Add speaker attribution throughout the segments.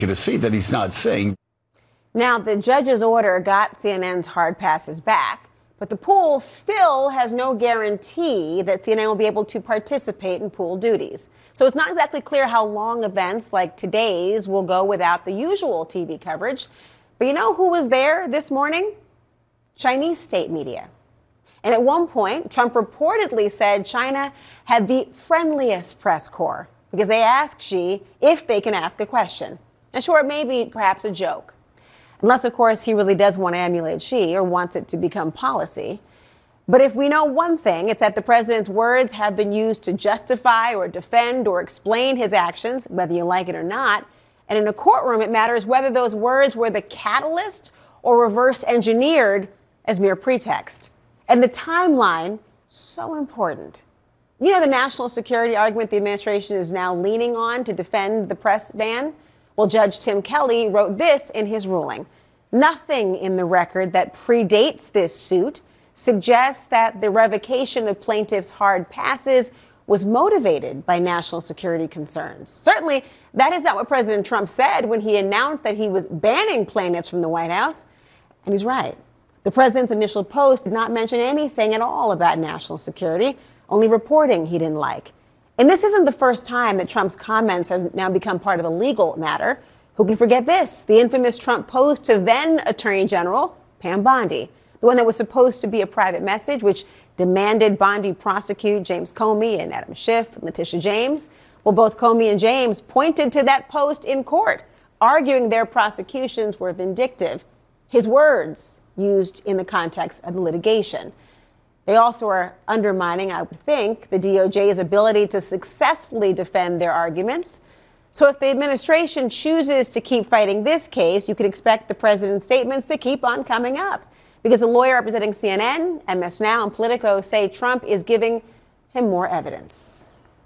Speaker 1: to see that he's not saying.
Speaker 2: Now, the judge's order got CNN's hard passes back, but the pool still has no guarantee that CNN will be able to participate in pool duties. So it's not exactly clear how long events like today's will go without the usual TV coverage. But you know who was there this morning? Chinese state media. And at one point, Trump reportedly said China had the friendliest press corps because they asked Xi if they can ask a question. And sure, it may be perhaps a joke. Unless, of course, he really does want to emulate Xi or wants it to become policy. But if we know one thing, it's that the president's words have been used to justify or defend or explain his actions, whether you like it or not. And in a courtroom, it matters whether those words were the catalyst or reverse engineered as mere pretext. And the timeline, so important. You know the national security argument the administration is now leaning on to defend the press ban? Well, Judge Tim Kelly wrote this in his ruling. Nothing in the record that predates this suit suggests that the revocation of plaintiffs' hard passes was motivated by national security concerns. Certainly, that is not what President Trump said when he announced that he was banning plaintiffs from the White House. And he's right. The president's initial post did not mention anything at all about national security, only reporting he didn't like. And this isn't the first time that Trump's comments have now become part of a legal matter. Who can forget this? The infamous Trump post to then Attorney General Pam Bondi, the one that was supposed to be a private message, which demanded Bondi prosecute James Comey and Adam Schiff and Letitia James. Well, both Comey and James pointed to that post in court, arguing their prosecutions were vindictive. His words used in the context of the litigation. They also are undermining, I would think, the DOJ's ability to successfully defend their arguments. So if the administration chooses to keep fighting this case, you could expect the president's statements to keep on coming up. Because the lawyer representing CNN, MS Now, and Politico say Trump is giving him more evidence.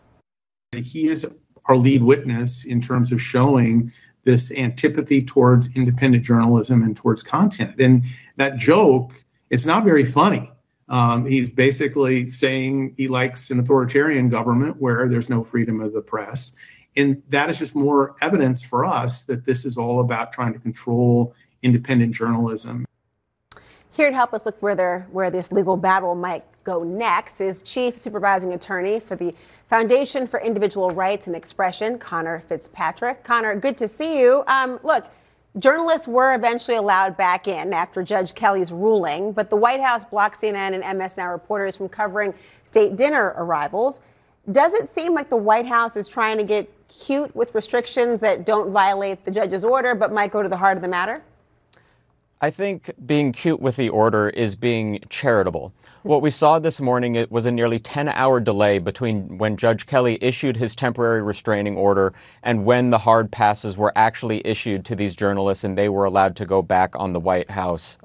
Speaker 3: He is our lead witness in terms of showing this antipathy towards independent journalism and towards content. And that joke, it's not very funny. He's basically saying he likes an authoritarian government where there's no freedom of the press. And that is just more evidence for us that this is all about trying to control independent journalism.
Speaker 2: Here to help us look where this legal battle might go next is Chief Supervising Attorney for the Foundation for Individual Rights and Expression, Connor Fitzpatrick. Connor, good to see you. Look, journalists were eventually allowed back in after Judge Kelly's ruling, but the White House blocked CNN and MS Now reporters from covering state dinner arrivals. Does it seem like the White House is trying to get cute with restrictions that don't violate the judge's order but might go to the heart of the matter?
Speaker 4: I think being cute with the order is being charitable. What we saw this morning, it was a nearly 10-hour delay between when Judge Kelly issued his temporary restraining order and when the hard passes were actually issued to these journalists and they were allowed to go back on the White House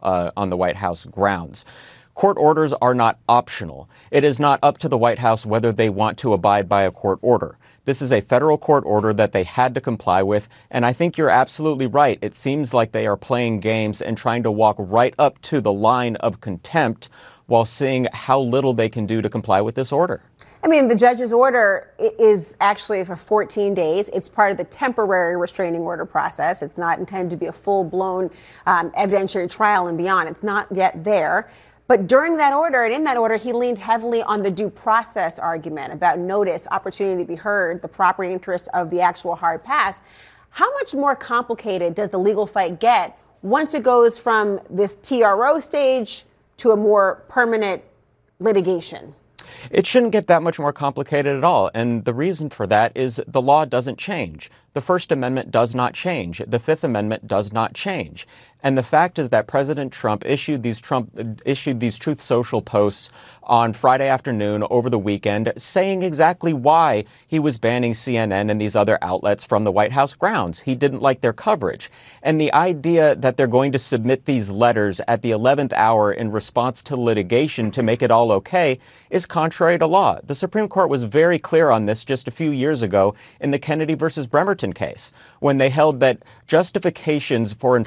Speaker 4: grounds. Court orders are not optional. It is not up to the White House whether they want to abide by a court order. This is a federal court order that they had to comply with, and I think you're absolutely right. It seems like they are playing games and trying to walk right up to the line of contempt while seeing how little they can do to comply with this order.
Speaker 2: I mean, the judge's order is actually for 14 days. It's part of the temporary restraining order process. It's not intended to be a full-blown evidentiary trial and beyond. It's not yet there. But during that order, and in that order, he leaned heavily on the due process argument about notice, opportunity to be heard, the property interest of the actual hard pass. How much more complicated does the legal fight get once it goes from this TRO stage to a more permanent litigation?
Speaker 4: It shouldn't get that much more complicated at all. And the reason for that is the law doesn't change. The First Amendment does not change. The Fifth Amendment does not change. And the fact is that President Trump issued these Truth Social posts on Friday afternoon over the weekend saying exactly why he was banning CNN and these other outlets from the White House grounds. He didn't like their coverage. And the idea that they're going to submit these letters at the 11th hour in response to litigation to make it all okay is contrary to law. The Supreme Court was very clear on this just a few years ago in the Kennedy versus Bremerton case, when they held that justifications for